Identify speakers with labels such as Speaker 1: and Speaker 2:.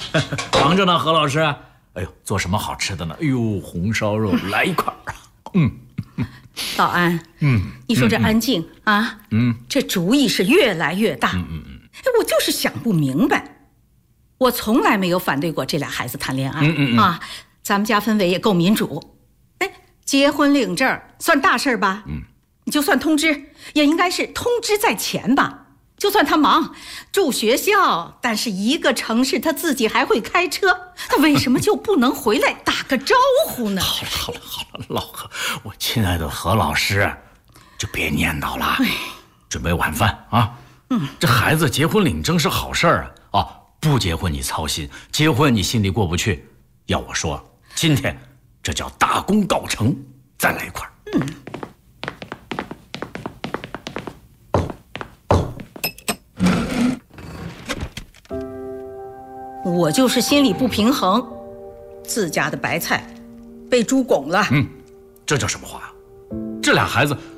Speaker 1: 忙着呢，何老师。哎呦，做什么好吃的呢？哎呦，红烧肉来一块儿。
Speaker 2: 老安，你说这安静啊，这主意是越来越大。我就是想不明白，我从来没有反对过这俩孩子谈恋爱啊。咱们家氛围也够民主，哎，结婚领证算大事吧？你就算通知，也应该是通知在前吧。就算他忙住学校，但是一个城市他自己还会开车，他为什么就不能回来打个招呼呢？
Speaker 1: 好了，老何，我亲爱的何老师，就别念叨了，准备晚饭啊。这孩子结婚领证是好事儿啊，不结婚你操心，结婚你心里过不去。要我说，今天这叫大功告成，再来一块儿。
Speaker 2: 我就是心里不平衡，自家的白菜被猪拱了。
Speaker 1: 这叫什么话？这俩孩子